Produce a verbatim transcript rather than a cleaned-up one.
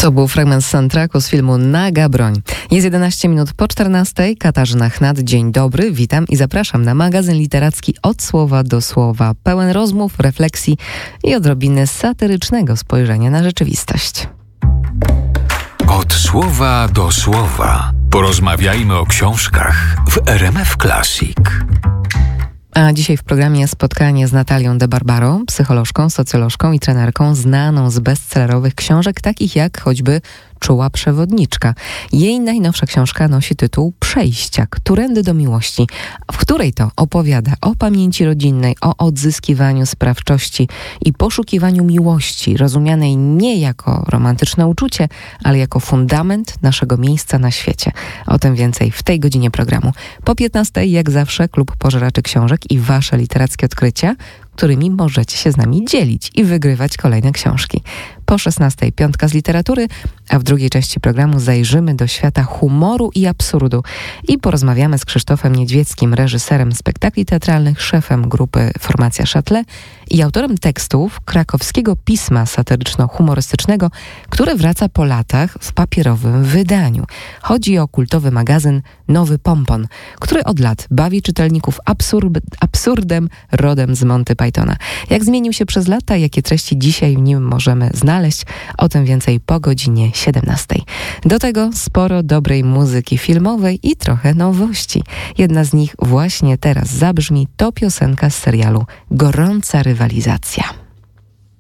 To był fragment soundtracku z filmu Naga Broń. Jest jedenaście minut po czternastej. Katarzyna Chnat, dzień dobry, witam i zapraszam na magazyn literacki Od słowa do słowa. Pełen rozmów, refleksji i odrobiny satyrycznego spojrzenia na rzeczywistość. Od słowa do słowa. Porozmawiajmy o książkach w R M F Classic. A dzisiaj w programie spotkanie z Natalią De Barbaro, psycholożką, socjolożką i trenerką znaną z bestsellerowych książek, takich jak choćby Czuła przewodniczka. Jej najnowsza książka nosi tytuł Przejścia, którędy do miłości, w której to opowiada o pamięci rodzinnej, o odzyskiwaniu sprawczości i poszukiwaniu miłości, rozumianej nie jako romantyczne uczucie, ale jako fundament naszego miejsca na świecie. O tym więcej w tej godzinie programu. Po piętnastej, jak zawsze, klub pożeraczy książek i wasze literackie odkrycia, którymi możecie się z nami dzielić i wygrywać kolejne książki. Po szesnastej piątka z literatury, a w drugiej części programu zajrzymy do świata humoru i absurdu i porozmawiamy z Krzysztofem Niedźwieckim, reżyserem spektakli teatralnych, szefem grupy Formacja Châtelet i autorem tekstów krakowskiego pisma satyryczno-humorystycznego, które wraca po latach w papierowym wydaniu. Chodzi o kultowy magazyn Nowy Pompon, który od lat bawi czytelników absurd, absurdem rodem z Monty Pythona. Jak zmienił się przez lata, jakie treści dzisiaj w nim możemy znaleźć, o tym więcej po godzinie siedemnastej. Do tego sporo dobrej muzyki filmowej i trochę nowości. Jedna z nich właśnie teraz zabrzmi, to piosenka z serialu Gorąca rywalizacja.